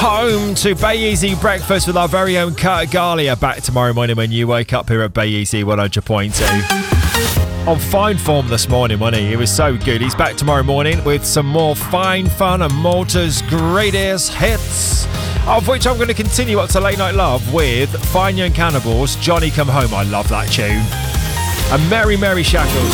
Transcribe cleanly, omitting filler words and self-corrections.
home to Bay Easy Breakfast with our very own Kurt Galia. Back tomorrow morning when you wake up here at Bay Easy 100.2. On fine form this morning, wasn't he? He was so good. He's back tomorrow morning with some more fine fun and Malta's greatest hits, of which I'm going to continue up to Late Night Love with Fine Young Cannibals, Johnny Come Home. I love that tune. And Mary Mary Shackles.